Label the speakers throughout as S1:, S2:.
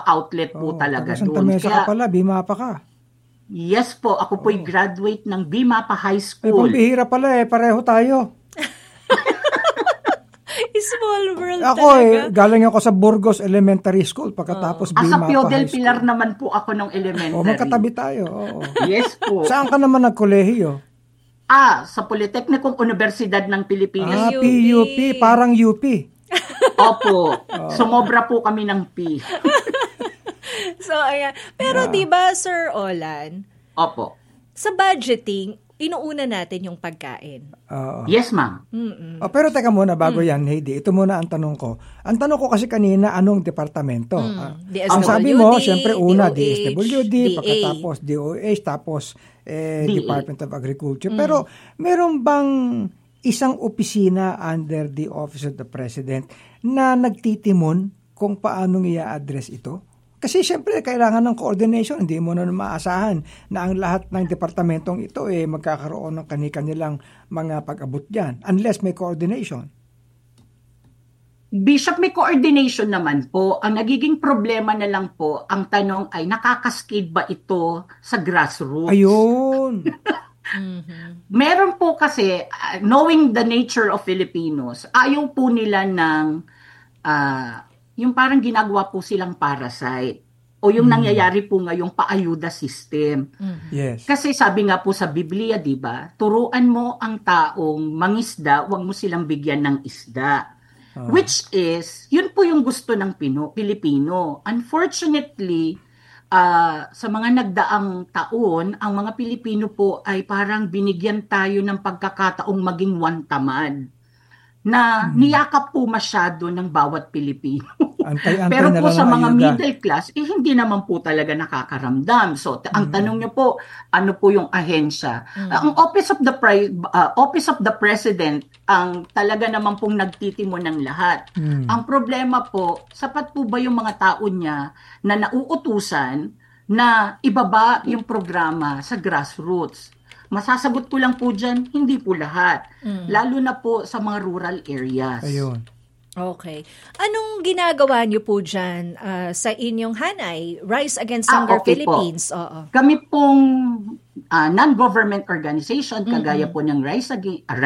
S1: outlet po talaga
S2: Santa
S1: doon.
S2: Mesa ka pala, Bimapa ka.
S1: Yes po, ako po'y graduate ng Bimapa High School.
S2: Pambihira pala pareho tayo.
S3: Small world
S2: ako
S3: talaga.
S2: Galing ako sa Burgos Elementary School pagkatapos Bimapa
S1: Sa Pio del
S2: High School.
S1: Pilar naman po ako nung elementary.
S2: Magkatabi tayo.
S1: Yes po.
S2: Saan ka naman nagkolehiyo?
S1: Sa Politeknikong Universidad ng Pilipinas.
S2: PUP, parang UP.
S1: Opo. Sumobra po kami ng P.
S3: So, ayan. Pero diba, Sir Olan?
S1: Opo.
S3: Sa budgeting, inuuna natin yung pagkain.
S1: Yes, ma'am.
S2: Pero teka muna, bago yan, Heidi, ito muna ang tanong ko. Ang tanong ko kasi kanina, anong departamento? Ang sabi mo, siyempre una, DSWD, pagkatapos DOH, tapos Department of Agriculture. Pero meron bang isang opisina under the Office of the President na nagtitimon kung paanong i-address ito? Kasi siyempre, kailangan ng coordination. Hindi mo na maasahan na ang lahat ng departamentong ito magkakaroon ng kanilang mga pag-abot dyan. Unless may coordination.
S1: Bishop, may coordination naman po. Ang nagiging problema na lang po, ang tanong ay, nakakaskade ba ito sa grassroots?
S2: Ayun!
S1: Meron po kasi, knowing the nature of Filipinos, ayaw po nila ng yung parang ginagawa po silang parasite o yung nangyayari po ngayong paayuda system.
S2: Yes.
S1: Kasi sabi nga po sa Biblia, di ba, turuan mo ang taong mangisda, huwag mo silang bigyan ng isda. Which is, yun po yung gusto ng Pilipino. Unfortunately, sa mga nagdaang taon, ang mga Pilipino po ay parang binigyan tayo ng pagkakataong maging wantamad na niyakap po masyado ng bawat Pilipino. Pero po sa mga middle class, hindi naman po talaga nakakaramdam. So, ang tanong niyo po, ano po yung ahensya? Ang Office of the President, ang talaga naman pong nagtitimo ng lahat. Ang problema po, sapat po ba yung mga tao niya na nauutusan na ibaba yung programa sa grassroots? Masasagot ko lang po dyan, hindi po lahat. Lalo na po sa mga rural areas.
S2: Ayun.
S3: Okay. Anong ginagawa niyo po dyan sa inyong hanay, Rise Against Hunger Philippines?
S1: Kami pong non-government organization, kagaya po ng Rise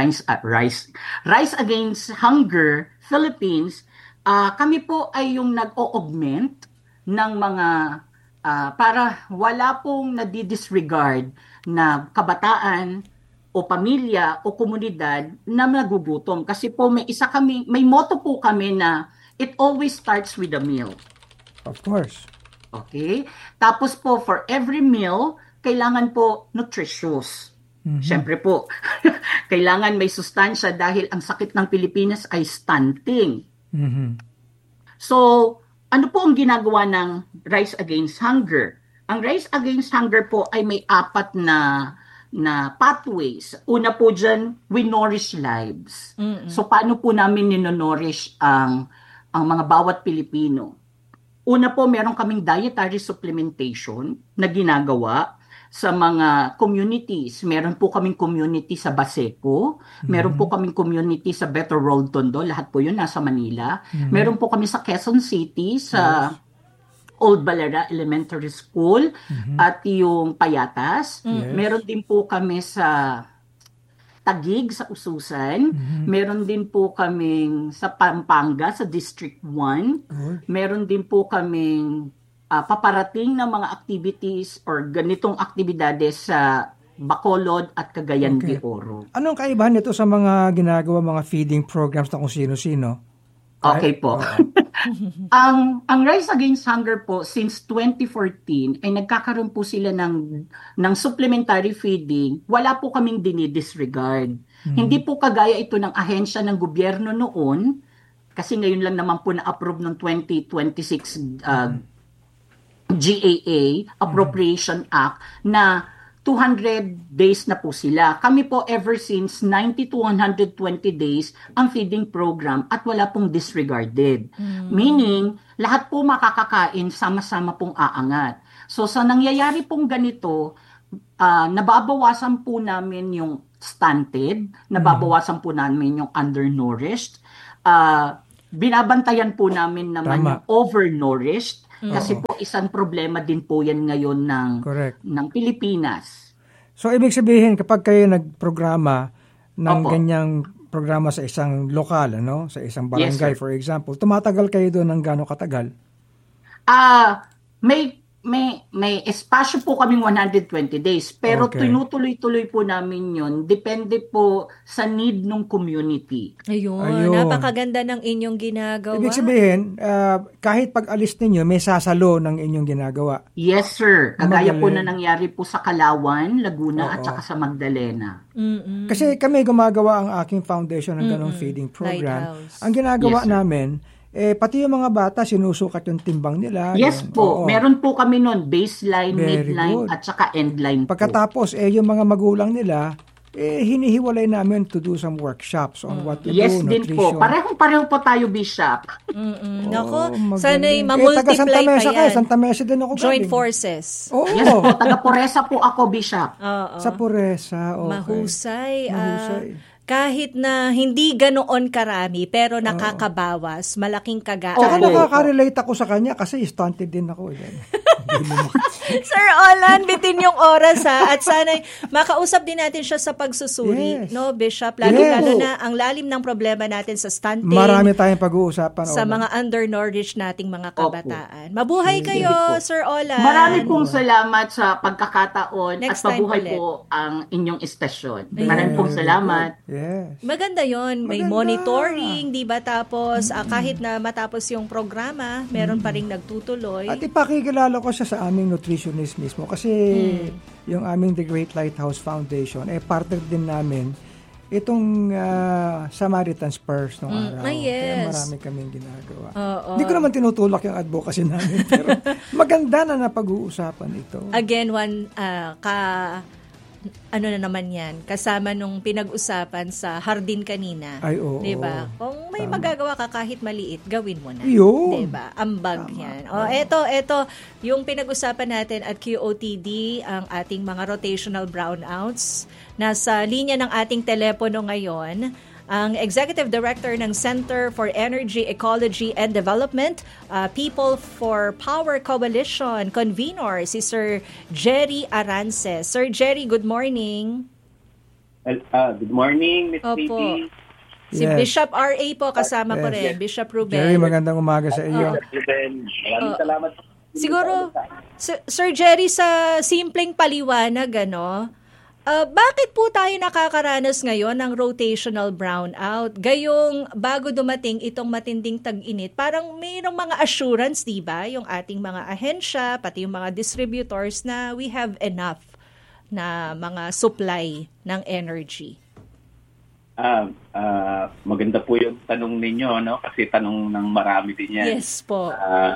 S1: Against Hunger Philippines, kami po ay yung nag-o-augment ng mga para wala pong nadi-disregard na kabataan o pamilya o komunidad na nagugutom. Kasi po may motto po kami na it always starts with a meal.
S2: Of course.
S1: Okay? Tapos po, for every meal, kailangan po nutritious. Siyempre po, kailangan may sustansya dahil ang sakit ng Pilipinas ay stunting. So, ano po ang ginagawa ng Rise Against Hunger? Ang Rise Against Hunger po ay may 4 na pathways. Una po dyan, we nourish lives. So, paano po namin nino-nourish ang mga bawat Pilipino? Una po, meron kaming dietary supplementation na ginagawa sa mga communities. Meron po kaming community sa Baseco. Meron po kaming community sa Better Road Tondo. Lahat po yun nasa Manila. Meron po kami sa Quezon City, sa Old Balara Elementary School at yung Payatas. Meron din po kami sa Taguig, sa Ususan. Meron din po kaming sa Pampanga, sa District 1. Meron din po kaming paparating na mga activities or ganitong aktibidades sa Bacolod at Cagayan de Oro.
S2: Anong kaibahan nito sa mga ginagawa, mga feeding programs na kung sino-sino?
S1: Okay po. Ang Rise Against Hunger po, since 2014, ay nagkakaroon po sila ng supplementary feeding. Wala po kaming dinidisregard. Hindi po kagaya ito ng ahensya ng gobyerno noon, kasi ngayon lang naman po na-approve ng 2026 GAA, Appropriation Act, na 200 days na po sila. Kami po ever since 90 to 120 days ang feeding program at wala pong disregarded. Meaning, lahat po makakakain, sama-sama pong aangat. So sa nangyayari pong ganito, nababawasan po namin yung stunted, nababawasan po namin yung undernourished, binabantayan po namin naman yung overnourished, Kasi po isang problema din po yan ngayon ng Pilipinas.
S2: So, ibig sabihin, kapag kayo nagprograma ng ganyang programa sa isang lokal, sa isang barangay, for example, tumatagal kayo doon ng gaano katagal?
S1: May espasyo po kaming 120 days, pero tinutuloy-tuloy po namin yun. Depende po sa need ng community.
S3: Ayun. Napakaganda ng inyong ginagawa.
S2: Ibig sabihin, kahit pag-alis ninyo, may sasalo ng inyong ginagawa.
S1: Yes, sir. Kagaya po na nangyari po sa Kalawan, Laguna, at saka sa Magdalena.
S2: Kasi kami gumagawa ang aking foundation ng ganong feeding program. Lighthouse. Ang ginagawa namin, pati yung mga bata, sinusukat yung timbang nila.
S1: Yes po. Meron po kami nun, baseline, midline, at saka endline po.
S2: Pagkatapos, yung mga magulang nila, hinihiwalay namin to do some workshops on what to do,
S1: nutrition. Yes din po. Parehong-pareho po tayo, Bishop.
S3: Nako, sana'y mamultiply pa yan.
S2: Santa Mesa din ako.
S3: Joint forces.
S1: Yes po, taga Puresa po ako, Bishop.
S2: Sa Puresa, okay.
S3: Mahusay. Kahit na hindi ganoon karami, pero nakakabawas, malaking kagaan.
S2: Tsaka nakaka-relate ako sa kanya kasi stunted din ako.
S3: Sir Olan, bitin yung oras at sana makausap din natin siya sa pagsusuri, no, Bishop? Lalo na ang lalim ng problema natin sa stunting.
S2: Marami tayong pag-uusapan.
S3: Sa mga undernourished nating mga kabataan. Mabuhay kayo, Sir Olan.
S1: Marami pong salamat sa pagkakataon at mabuhay po ang inyong estasyon. Marami pong salamat.
S2: Yes.
S3: Maganda yon, may monitoring, di ba? Tapos kahit na matapos yung programa, meron pa ring nagtutuloy.
S2: At ipakikilala ko siya sa aming nutritionist mismo kasi yung aming The Great Lighthouse Foundation, partner din namin itong Samaritan's Purse nung araw.
S3: Yes.
S2: Kaya marami kaming ginagawa. Hindi ko naman tinutulak yung advocacy namin, pero maganda na napag-uusapan ito.
S3: Again, ano na naman yan, kasama nung pinag-usapan sa hardin kanina.
S2: Ay, oo.
S3: Diba? Kung may magagawa ka kahit maliit, gawin mo na.
S2: Yun.
S3: Diba? Ambag yan. Eto, yung pinag-usapan natin at QOTD, ang ating mga rotational brownouts. Nasa linya ng ating telepono ngayon, ang Executive Director ng Center for Energy, Ecology and Development, People for Power Coalition, convenor, si Sir Jerry Arance. Sir Jerry, good morning.
S4: Good morning, Ms. Phoebe.
S3: Si Bishop R.A. po, kasama ko rin, Bishop Ruben.
S2: Jerry, magandang umaga sa iyo.
S4: Maraming salamat.
S3: Siguro, Sir Jerry, sa simpleng paliwanag, bakit po tayo nakakaranas ngayon ng rotational brownout? Gayong bago dumating itong matinding tag-init, parang mayroong mga assurance, di ba? Yung ating mga ahensya, pati yung mga distributors na we have enough na mga supply ng energy.
S4: Maganda po yung tanong ninyo, no? Kasi tanong ng marami din yan.
S3: Yes po.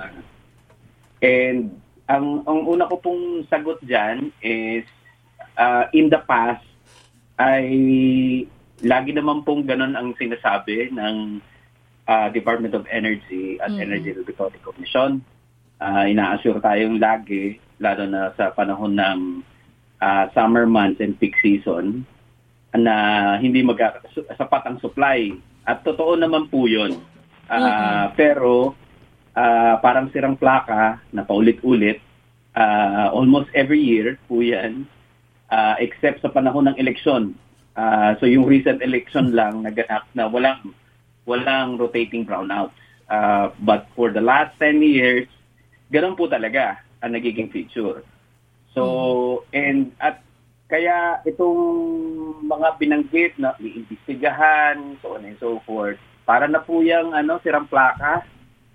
S4: And ang una ko pong sagot dyan is in the past, ay lagi naman pong ganun ang sinasabi ng Department of Energy at Energy Regulatory Commission. Ina-assure tayong lagi, lalo na sa panahon ng summer months and peak season, na hindi sapat ang supply. At totoo naman po yun. Pero parang sirang plaka na paulit-ulit, almost every year po yan, except sa panahon ng eleksyon. So yung recent election lang naganap na walang rotating brownouts. But for the last 10 years, ganun po talaga ang nagiging feature. So, at kaya itong mga binanggit na iimbestigahan, so on and so forth, para na po yung sirang plaka,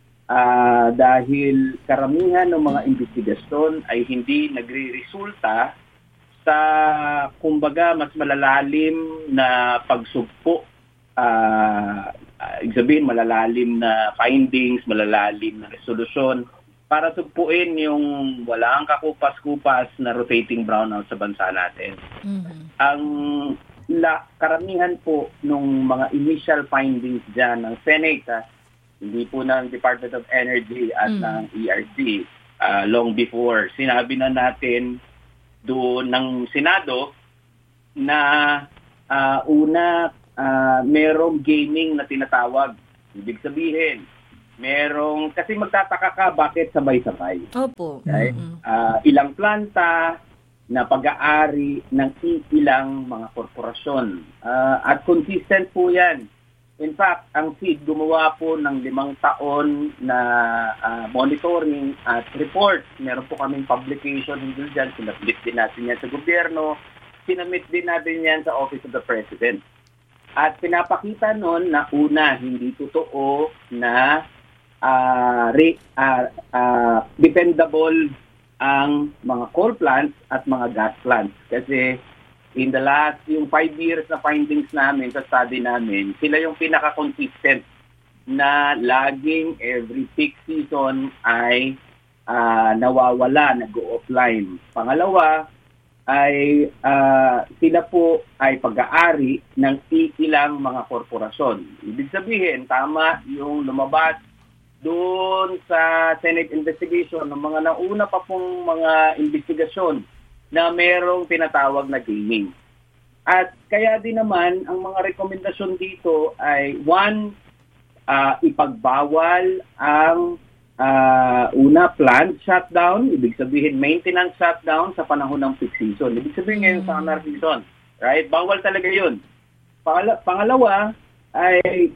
S4: dahil karamihan ng mga investigasyon ay hindi nagre-resulta sa, kumbaga, mas malalalim na pagsugpo, sabihin, malalalim na findings, malalalim na resolusyon, para sugpuin yung walang kakupas-kupas na rotating brownout sa bansa natin. Ang karamihan po nung mga initial findings dyan ng Senate, hindi po ng Department of Energy at ng ERC, long before, sinabi na natin doon ng Senado na merong gaming na tinatawag. Ibig sabihin, kasi magtataka ka bakit sabay-sabay.
S3: Opo.
S4: Right? Ilang planta na pag-aari ng ilang mga korporasyon. At consistent po yan. In fact, ang SEED gumawa po ng 5 taon na monitoring at report. Meron po kaming publication hindi dyan. Sinabit din natin yan sa gobyerno. Sinamit din natin yan sa Office of the President. At pinapakita nun na una, hindi totoo na dependable ang mga coal plants at mga gas plants. Kasi in the last, yung 5 years na findings namin sa study namin, sila yung pinaka-consistent na laging every peak season ay nawawala, nag-go offline. Pangalawa, ay sila po ay pag-aari ng ilang mga korporasyon. Ibig sabihin, tama yung lumabas doon sa Senate investigation ng mga nauna pa pong mga investigasyon na merong tinatawag na gaming. At kaya din naman, ang mga rekomendasyon dito ay one, ipagbawal ang una, plant shutdown, ibig sabihin maintenance shutdown sa panahon ng peak season. Ibig sabihin ngayon sa summer season, right? Bawal talaga yun. Pangalawa, ay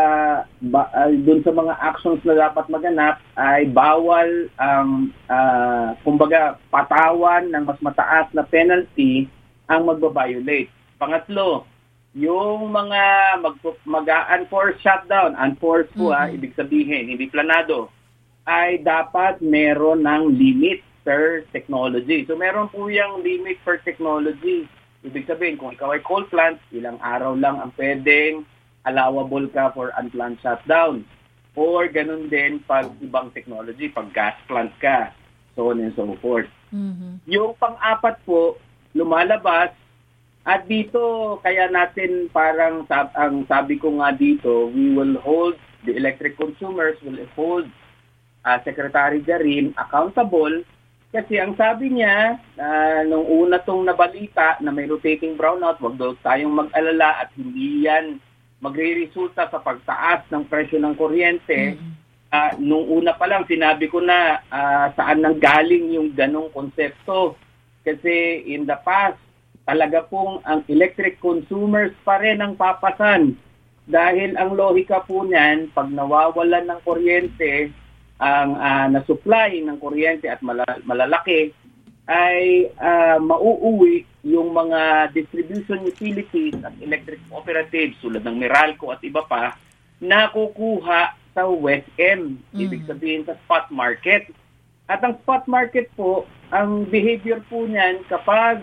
S4: dun sa mga actions na dapat maganap, ay bawal ang, kumbaga, patawan ng mas mataas na penalty ang magbabiolate. Pangatlo, yung mga mag-unforced shutdown, unforced po ibig sabihin, hindi planado, ay dapat meron ng limit per technology. So meron po yung limit per technology. Ibig sabihin, kung ikaw ay coal plant, ilang araw lang ang pwedeng allowable ka for unplanned shutdown. Or ganun din pag ibang technology, pag gas plant ka, so on and so forth. Yung pang-apat po, lumalabas, at dito, kaya natin parang, ang sabi ko nga dito, we will hold, the electric consumers will hold Secretary Garin accountable kasi ang sabi niya nung una tong nabalita na may rotating brownout, wag daw tayong mag-alala at hindi yan magre-resulta sa pagtaas ng presyo ng kuryente. Nung una pa lang sinabi ko na saan nang galing yung ganong konsepto kasi in the past talaga pong ang electric consumers pa rin ang papasan dahil ang lohika po niyan pag nawawalan ng kuryente ang na-supply ng kuryente at malalaki ay mauuwi yung mga distribution utilities at electric cooperatives tulad ng Meralco at iba pa na kukuha sa West End, ibig sabihin sa spot market. At ang spot market po, ang behavior po niyan kapag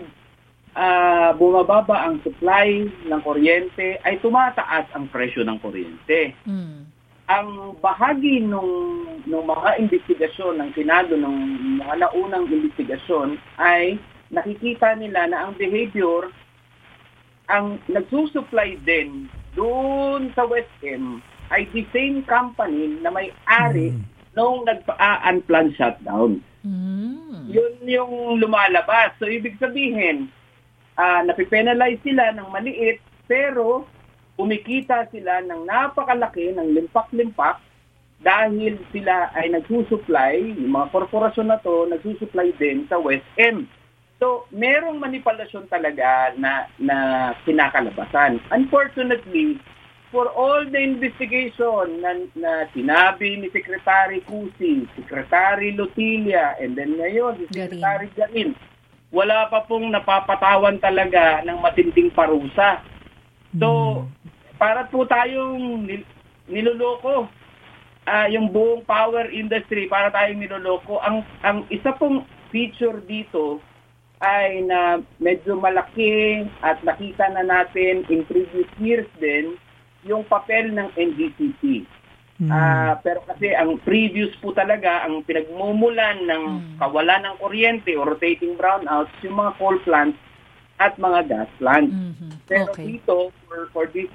S4: bumababa ang supply ng kuryente ay tumataas ang presyo ng kuryente. Ang bahagi nung mga investigasyon ng Senado, ng mga naunang investigasyon, ay nakikita nila na ang behavior, ang nagsusupply din doon sa West End ay the same company na may-ari nung nagpa-unplanned shutdown. Yun yung lumalabas. So, ibig sabihin, napipenalize sila ng maliit, pero umikita sila ng napakalaki ng limpak-limpak dahil sila ay nagsusupply, yung mga korporasyon na to, nagsusupply din sa West End. So, merong manipulasyon talaga na kinakalabasan. Unfortunately, for all the investigation na sinabi ni Secretary Cusi, Secretary Lutilia, and then ngayon, si Secretary Garin, wala pa pong napapatawan talaga ng matinding parusa. So, para po tayong niloloko, yung buong power industry, para tayong niloloko. Ang isa pong feature dito ay na medyo malaki at nakita na natin in previous years din yung papel ng NGCC. Pero kasi ang previous po talaga, ang pinagmumulan ng kawalan ng kuryente o rotating brownouts, yung mga coal plants at mga gas plants. Pero dito, for this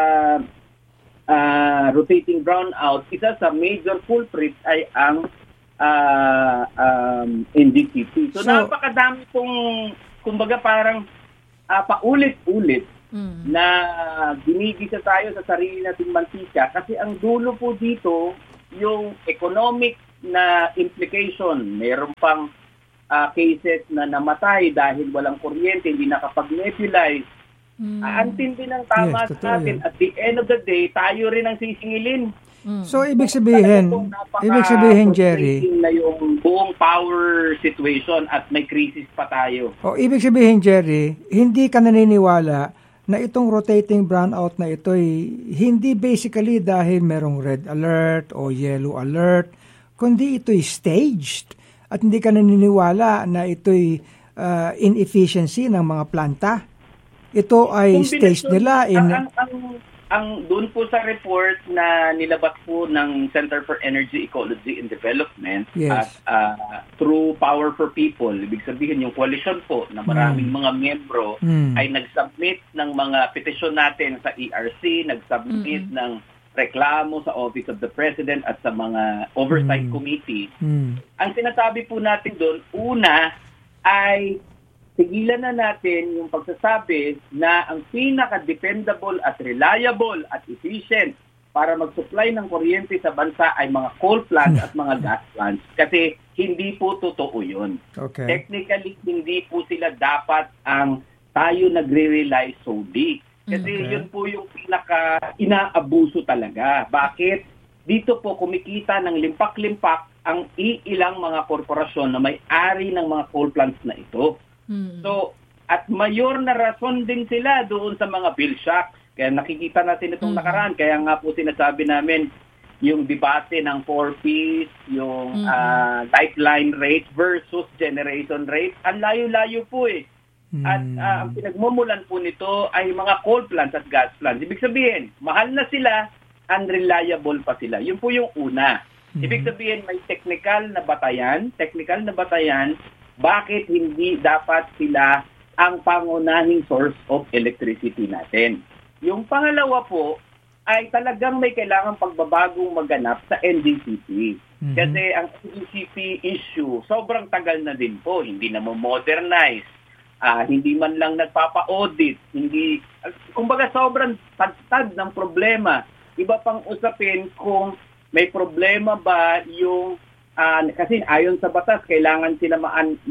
S4: rotating brownout, isa sa major culprit ay ang NGCC. So napakadami pong, kumbaga parang paulit-ulit na ginigisa tayo sa sarili nating mantika kasi ang dulo po dito yung economic na implication. Meron pang cases na namatay dahil walang kuryente, hindi nakapag-nebulize. Antindi ng tama natin. At the end of the day, tayo rin ang sisingilin.
S2: So, ibig sabihin, Jerry,
S4: na yung buong power situation at may crisis pa tayo.
S2: Ibig sabihin, Jerry, hindi ka naniniwala na itong rotating brownout na ito hindi basically dahil merong red alert o yellow alert, kundi ito'y staged at hindi ka naniniwala na ito'y inefficiency ng mga planta. Ito ay staged nila
S4: ang doon po sa report na nilabas po ng Center for Energy, Ecology and Development at through Power for People, ibig sabihin yung coalition po na maraming mga miyembro ay nag-submit ng mga petisyon natin sa ERC, nag-submit ng reklamo sa Office of the President at sa mga oversight committee. Ang sinasabi po natin doon, una ay tigilan na natin yung pagsasabi na ang pinaka-dependable at reliable at efficient para mag-supply ng kuryente sa bansa ay mga coal plants at mga gas plants. Kasi hindi po totoo yun.
S2: Okay.
S4: Technically, hindi po sila dapat ang tayo nagre-rely solely. Kasi yun po yung pinaka-inaabuso talaga. Bakit? Dito po kumikita ng limpak-limpak ang iilang mga korporasyon na may-ari ng mga coal plants na ito. So, at mayor na rason din sila doon sa mga bill shocks. Kaya nakikita natin itong nakaraan. Kaya nga po sinasabi namin yung debate ng 4Ps, yung lifeline rate versus generation rate. Ang layo-layo po eh. At ang pinagmumulan po nito ay mga coal plants at gas plants. Ibig sabihin, mahal na sila, unreliable pa sila. Yun po yung una. Ibig sabihin, may technical na batayan, bakit hindi dapat sila ang pangunahing source of electricity natin. Yung pangalawa po ay talagang may kailangang pagbabagong maganap sa NDCP. Kasi ang NDCP issue, sobrang tagal na din po, hindi na modernize, hindi man lang nagpapa-audit, kumbaga sobrang tad ng problema. Iba pang usapin kung may problema ba yung kasi ayon sa batas kailangan sila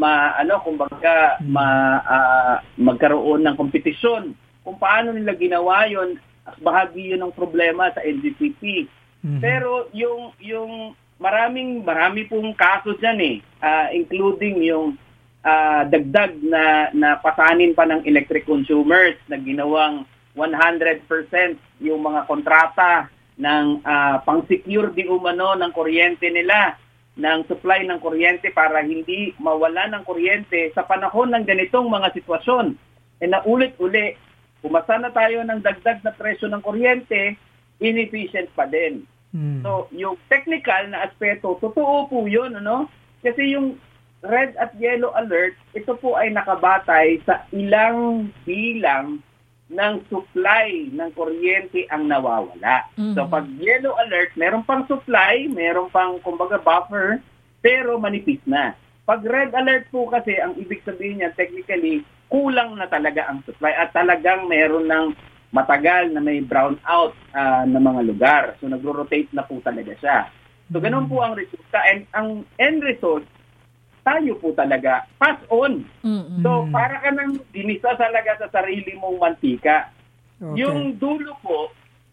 S4: magkaroon ng kompetisyon. Kung paano nila ginawa yon, bahagi yun ng problema sa NDCP. Pero yung marami pong kaso diyan including yung dagdag na pasanin pa ng electric consumers na ginawang 100% yung mga kontrata ng pang-secure di umano ng kuryente nila, ng supply ng kuryente para hindi mawala ng kuryente sa panahon ng ganitong mga sitwasyon. Naulit-uli, pumasa na tayo ng dagdag na presyo ng kuryente, inefficient pa din. So, yung technical na aspeto, totoo po yun, Kasi yung red at yellow alert, ito po ay nakabatay sa ilang bilang ng supply ng kuryente ang nawawala. So pag yellow alert, meron pang supply, meron pang kumbaga buffer, pero manipis na. Pag red alert po kasi, ang ibig sabihin niya technically, kulang na talaga ang supply at talagang meron ng matagal na may brownout na mga lugar. So nagro-rotate na po talaga siya. So ganun po ang resulta. And ang end result, tayo po talaga pass on. So para ka nang dinisa talaga sa sarili mong mantika. Okay. Yung dulo po,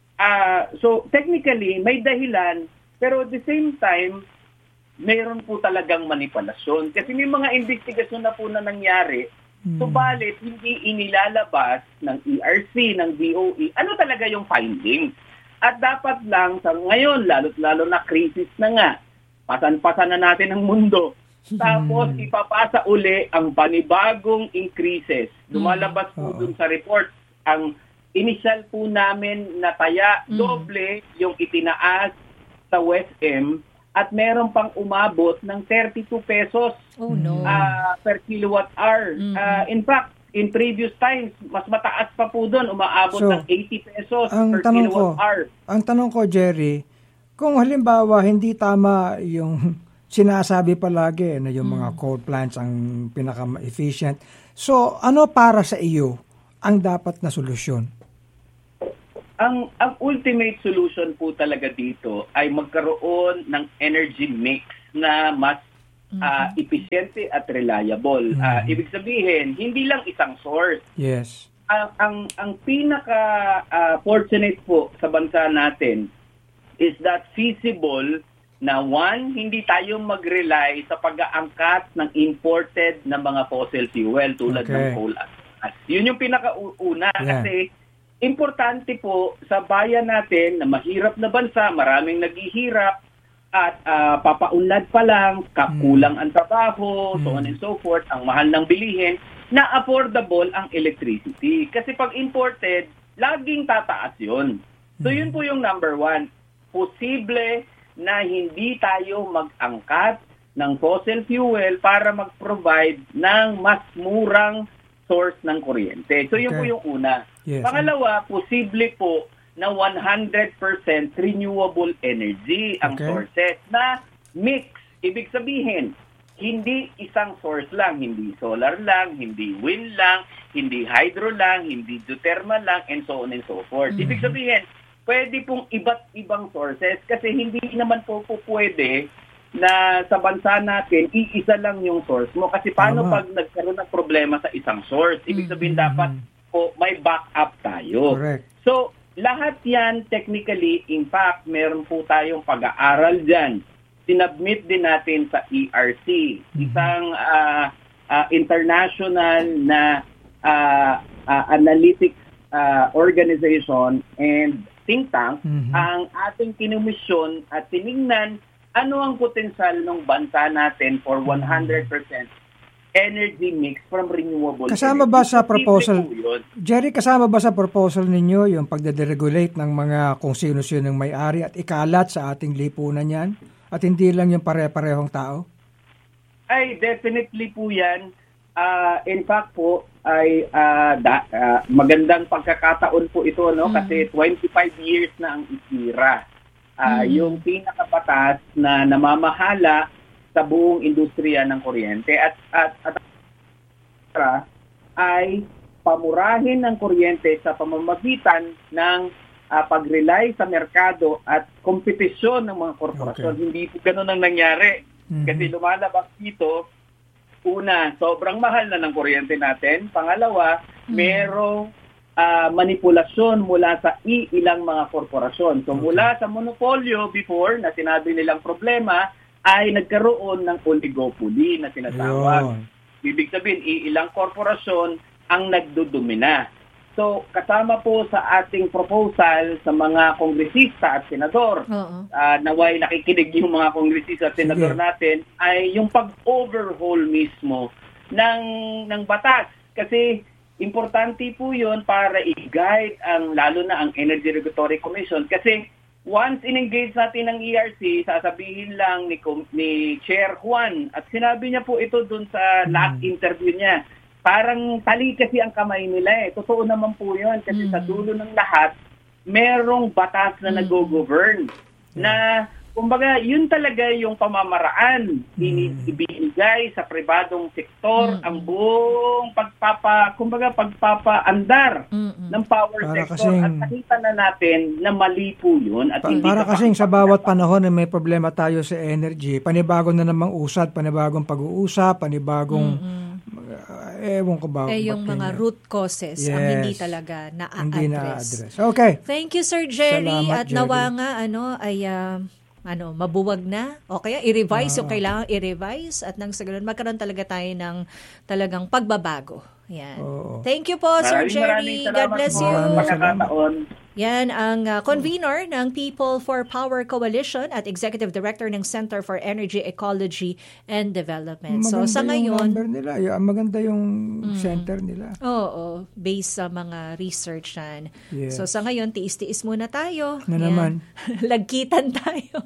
S4: so technically may dahilan, pero at the same time mayroon po talagang manipulasyon. Kasi may mga investigasyon na po na nangyari, subalit hindi inilalabas ng ERC, ng DOE, ano talaga yung findings. At dapat lang sa ngayon, lalo na crisis na nga, pasan-pasan na natin ang mundo. Tapos ipapasa uli ang panibagong increases. Lumalabas po dun sa report. Ang initial po namin na taya, doble yung itinaas sa West M at meron pang umabot ng 32 pesos per kilowatt hour. In fact, in previous times, mas mataas pa po doon, umaabot ng 80 pesos per kilowatt hour.
S2: Ang tanong ko, Jerry, kung halimbawa hindi tama yung sinasabi palagi na yung mga coal plants ang pinaka-efficient. So, ano para sa iyo ang dapat na solusyon?
S4: ang ultimate solution po talaga dito ay magkaroon ng energy mix na mas efficiente at reliable. Ibig sabihin, hindi lang isang source.
S2: Yes.
S4: Ang pinaka fortunate po sa bansa natin is that feasible na one, hindi tayo mag-rely sa pag-aangkat ng imported na mga fossil fuel tulad ng coal at gas. Yun yung pinakauna kasi importante po sa bayan natin na mahirap na bansa, maraming naghihirap at papaunlad pa lang, kulang ang trabaho, so on and so forth, ang mahal ng bilihin, na affordable ang electricity. Kasi pag imported, laging tataas yun. So yun po yung number one. Posible na hindi tayo mag-angkat ng fossil fuel para mag-provide ng mas murang source ng kuryente. So yun po yung una.
S2: Yes.
S4: Pangalawa, posible po na 100% renewable energy ang sources na mix. Ibig sabihin, hindi isang source lang, hindi solar lang, hindi wind lang, hindi hydro lang, hindi geothermal lang, and so on and so forth. Ibig sabihin, pwede pong iba't ibang sources kasi hindi naman po pwede na sa bansa natin, iisa lang yung source mo. Kasi paano pag nagkaroon ng problema sa isang source? Ibig sabihin dapat po may backup tayo.
S2: Correct.
S4: So, lahat yan technically, in fact, meron po tayong pag-aaral dyan. Sinubmit din natin sa ERC, isang international na analytics organization and think tank, ang ating kinumisyon at tiningnan ano ang potensyal ng bansa natin for 100% energy mix from renewable
S2: kasama
S4: energy.
S2: Ba sa proposal, Jerry, kasama ba sa proposal ninyo yung pagderegulate ng mga kung sino-sino ng may-ari at ikalat sa ating lipunan yan? At hindi lang yung pare-parehong tao?
S4: Ay, definitely po yan. In fact po, ay magandang pagkakataon po ito, no? Kasi 25 years na ang isira. Yung pinakabatas na namamahala sa buong industriya ng kuryente at ay pamurahin ng kuryente sa pamamagitan ng pag-rely sa merkado at kompetisyon ng mga korporasyon. Hindi po ganun ang nangyari. Kasi lumalabas dito, una, sobrang mahal na ng kuryente natin. Pangalawa, merong manipulasyon mula sa ilang mga korporasyon. So mula sa monopolyo before na sinabi nilang problema, ay nagkaroon ng oligopoly na tinatawag. Ibig sabihin, ilang korporasyon ang nagdudumina. So, kasama po sa ating proposal sa mga kongresista at senador, naway nakikinig yung mga kongresista at senador natin, ay yung pag-overhaul mismo ng batas. Kasi importante po yun para i-guide lalo na ang Energy Regulatory Commission. Kasi once in-engage natin ng ERC, sasabihin lang ni Chair Juan, at sinabi niya po ito dun sa last interview niya, parang tali kasi ang kamay nila eh. Totoo naman po yun kasi sa dulo ng lahat, merong batas na nag-govern na kumbaga, yun talaga yung pamamaraan ibinigay sa pribadong sektor ang buong pagpapaandar ng power sector. At nakita na natin na mali po yun. At
S2: para kasing sa bawat panahon na may problema tayo sa energy, panibago na namang usad, panibagong pag-uusap, panibagong ewan ko ba.
S3: Yung mga root causes ang hindi talaga na-address.
S2: Okay.
S3: Thank you, Sir Jerry.
S2: Salamat,
S3: at nawa nga, mabuwag na o kaya i-revise yung kailangan i-revise at nang sa ganun magkaroon talaga tayo ng talagang pagbabago. Yan. Thank you po, Sir Jerry. God bless you. Yan ang convener ng People for Power Coalition at Executive Director ng Center for Energy, Ecology and Development.
S2: Maganda
S3: so sa ngayon,
S2: nila, maganda yung center nila.
S3: Oo, based sa mga research yan.
S2: Yes.
S3: So sa ngayon, tiis-tiis muna tayo.
S2: Naman.
S3: Lagkitan tayo.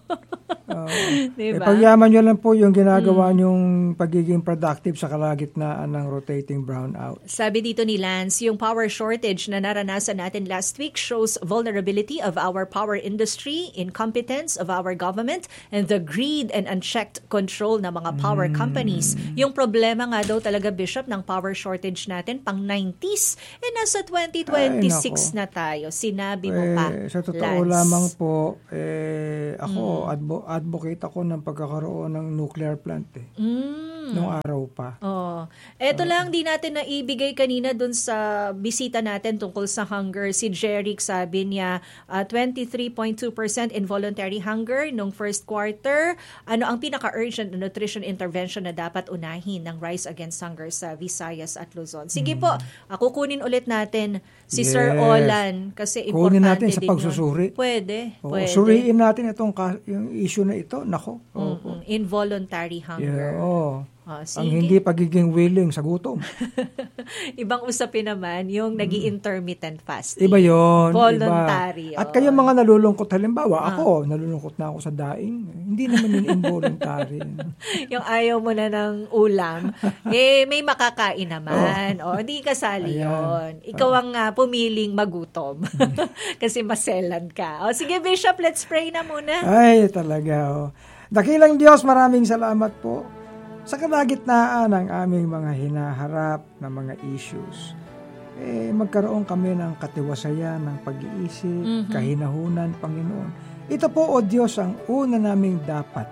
S3: Diba?
S2: Pagyaman nyo lang po yung ginagawa nyong pagiging productive sa kalagitnaan ng rotating brownout. out.
S3: Sabi dito ni Lance, yung power shortage na naranasan natin last week shows vulnerability of our power industry, incompetence of our government, and the greed and unchecked control ng mga power companies. Yung problema nga daw talaga, Bishop, ng power shortage natin pang 90s, nasa 2026 na tayo. Sinabi mo pa,
S2: sa totoo
S3: Lance.
S2: lamang po, ako, advocate ako ng pagkakaroon ng nuclear plant nung araw pa.
S3: Eto lang, di natin naibigay kanina dun sa bisita natin tungkol sa hunger. Si Jeric, sabi niya, 23.2% involuntary hunger nung first quarter. Ano ang pinaka-urgent nutrition intervention na dapat unahin ng Rise Against Hunger sa Visayas at Luzon? Sige po, kukunin ulit natin si Sir Olan kasi importante
S2: kunin natin sa
S3: din
S2: pagsusuri.
S3: Yun. Pwede.
S2: Suriin natin yung issue na ito. Nako.
S3: Involuntary hunger.
S2: Ang hindi pagiging willing sa gutom.
S3: Ibang usapin naman yung nag-intermittent fasting.
S2: Iba yun.
S3: Voluntary.
S2: Iba. At kayo mga nalulungkot, halimbawa, ako, nalulungkot na ako sa daing. Hindi naman yun involuntary.
S3: Yung ayaw mo na ng ulam, may makakain naman. Hindi kasali yun. Ikaw ang pumiling magutom. Kasi maselan ka. Sige, Bishop, let's pray na muna.
S2: Ay, talaga. Dakilang Diyos, maraming salamat po sa kalagitnaan ng aming mga hinaharap na mga issues. Magkaroon kami ng katiwasayan, ng pag-iisip, kahinahunan, Panginoon. Ito po, O Diyos, ang una naming dapat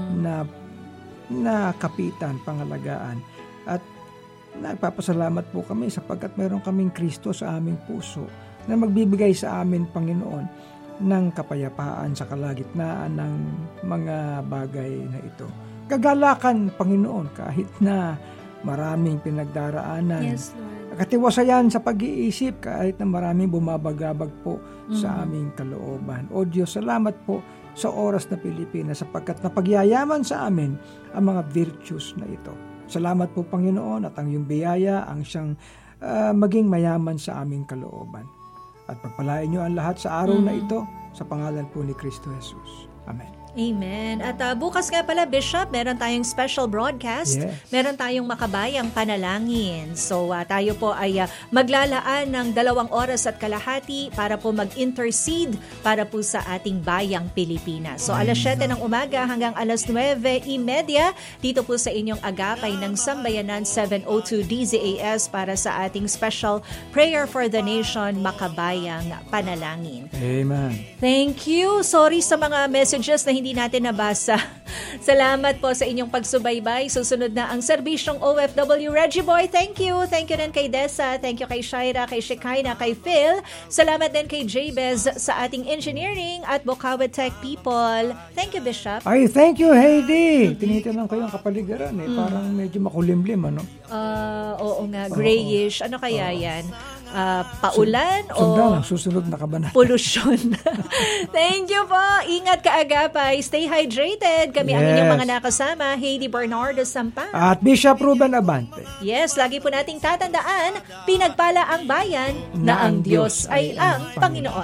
S2: na kapitan, pangalagaan. At nagpapasalamat po kami sapagkat meron kaming Kristo sa aming puso na magbibigay sa amin, Panginoon, ng kapayapaan sa kalagitnaan ng mga bagay na ito. Kagalakan, Panginoon, kahit na maraming pinagdaraanan.
S3: Yes, Lord.
S2: Katiwasayan sa pag-iisip kahit na maraming bumabagabag po sa aming kalooban. O Diyos, salamat po sa oras na Pilipinas sapagkat napagyayaman sa amin ang mga virtues na ito. Salamat po, Panginoon, at ang iyong biyaya ang siyang maging mayaman sa aming kalooban. At pagpalain niyo ang lahat sa araw na ito sa pangalan po ni Kristo Jesus. Amen.
S3: Amen. At bukas nga pala, Bishop, meron tayong special broadcast.
S2: Yes.
S3: Meron tayong makabayang panalangin. So, tayo po ay maglalaan ng 2 oras at kalahati para po mag-intercede para po sa ating bayang Pilipinas. So, alas 7 ng umaga hanggang alas 9:30 dito po sa inyong agapay ng Sambayanan 702 DZAS para sa ating special Prayer for the Nation, makabayang panalangin.
S2: Amen.
S3: Thank you. Sorry sa mga messages na hindi natin nabasa. Salamat po sa inyong pagsubaybay. Susunod na ang serbisyong OFW. Reggie Boy, thank you. Thank you din kay Dessa. Thank you kay Shaira, kay Shekinah, kay Phil. Salamat din kay Jabez sa ating engineering at Bukawi Tech people. Thank you, Bishop.
S2: Ay, thank you, Heidi. Tinitingnan ko yung kapaligiran. Parang medyo makulimlim, ano?
S3: Oo nga, grayish. Ano kaya yan? Paulan o
S2: susunod na kabanata.
S3: Pollution. Thank you po. Ingat kaagapay. Stay hydrated. Kami ang inyong mga nakasama, Heidi Bernardo Sampang.
S2: At Bishop Ruben Abante.
S3: Yes, lagi po nating tatandaan, pinagpala ang bayan na ang Diyos ay ang Panginoon.